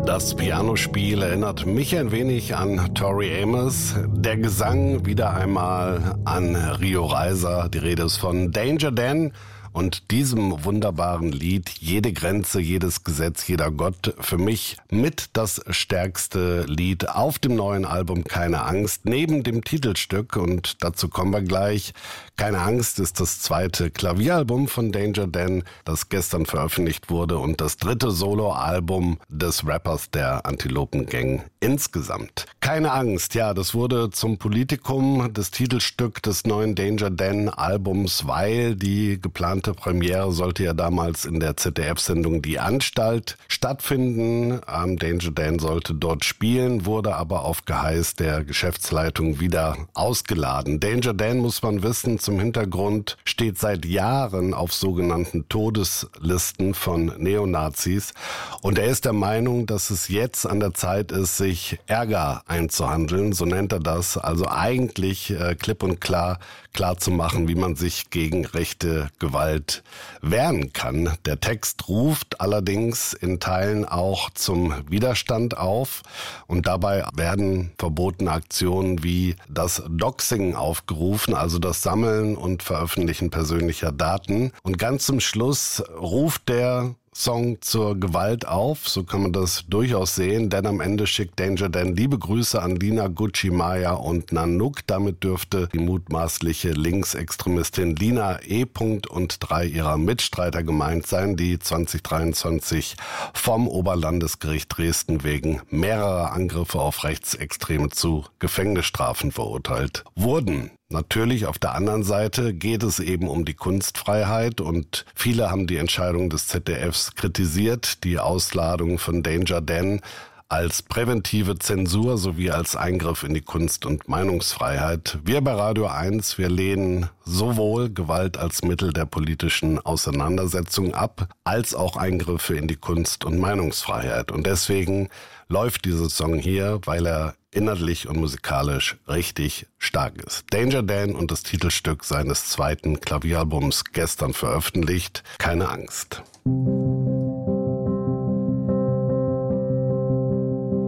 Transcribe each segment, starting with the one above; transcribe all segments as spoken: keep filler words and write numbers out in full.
Das Pianospiel erinnert mich ein wenig an Tori Amos. Der Gesang wieder einmal an Rio Reiser. Die Rede ist von Danger Dan und diesem wunderbaren Lied Jede Grenze, jedes Gesetz, jeder Gott. Für mich mit das stärkste Lied auf dem neuen Album Keine Angst, neben dem Titelstück, und dazu kommen wir gleich. Keine Angst ist das zweite Klavieralbum von Danger Dan, das gestern veröffentlicht wurde, und das dritte Soloalbum des Rappers der Antilopen Gang insgesamt. Keine Angst, ja, das wurde zum Politikum, das Titelstück des neuen Danger Dan Albums, weil die geplante Premiere sollte ja damals in der Z D F-Sendung Die Anstalt stattfinden. Ähm, Danger Dan sollte dort spielen, wurde aber auf Geheiß der Geschäftsleitung wieder ausgeladen. Danger Dan, muss man wissen, zum Hintergrund steht seit Jahren auf sogenannten Todeslisten von Neonazis, und er ist der Meinung, dass es jetzt an der Zeit ist, sich Ärger einzuhandeln, so nennt er das, also eigentlich äh, klipp und klar klar zu machen, wie man sich gegen rechte Gewalt wehren kann. Der Text ruft allerdings in Teilen auch zum Widerstand auf, und dabei werden verbotene Aktionen wie das Doxing aufgerufen, also das Sammeln und Veröffentlichen persönlicher Daten. Und ganz zum Schluss ruft der Song zur Gewalt auf, so kann man das durchaus sehen, denn am Ende schickt Danger Dan liebe Grüße an Lina, Gucci, Maya und Nanook. Damit dürfte die mutmaßliche Linksextremistin Lina E. und drei ihrer Mitstreiter gemeint sein, die zwanzig dreiundzwanzig vom Oberlandesgericht Dresden wegen mehrerer Angriffe auf Rechtsextreme zu Gefängnisstrafen verurteilt wurden. Natürlich, auf der anderen Seite geht es eben um die Kunstfreiheit, und viele haben die Entscheidung des Z D Fs kritisiert, die Ausladung von Danger Dan als präventive Zensur sowie als Eingriff in die Kunst- und Meinungsfreiheit. Wir bei Radio eins, wir lehnen sowohl Gewalt als Mittel der politischen Auseinandersetzung ab, als auch Eingriffe in die Kunst- und Meinungsfreiheit. Und deswegen läuft dieser Song hier, weil er inhaltlich und musikalisch richtig stark ist. Danger Dan und das Titelstück seines zweiten Klavieralbums, gestern veröffentlicht, Keine Angst.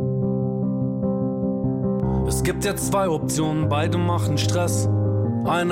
Es gibt jetzt zwei Optionen, beide machen Stress. Eine